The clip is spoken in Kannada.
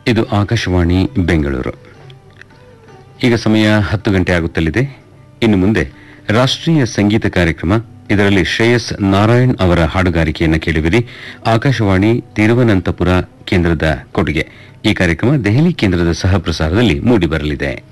ಇದು ಆಕಾಶವಾಣಿ ಬೆಂಗಳೂರು. ಈಗ ಸಮಯ 10 ಗಂಟೆ ಆಗುತ್ತಲಿದೆ. ಇನ್ನು ಮುಂದೆ ರಾಷ್ಟ್ರೀಯ ಸಂಗೀತ ಕಾರ್ಯಕ್ರಮ. ಇದರಲ್ಲಿ ಶ್ರೇಯಸ್ ನಾರಾಯಣ್ ಅವರ ಹಾಡುಗಾರಿಕೆಯನ್ನು ಕೇಳುವಿರಿ. ಆಕಾಶವಾಣಿ ತಿರುವನಂತಪುರ ಕೇಂದ್ರದ ಕೊಡುಗೆ. ಈ ಕಾರ್ಯಕ್ರಮ ದೆಹಲಿ ಕೇಂದ್ರದ ಸಹ ಪ್ರಸಾರದಲ್ಲಿ ಮೂಡಿಬರಲಿದೆ.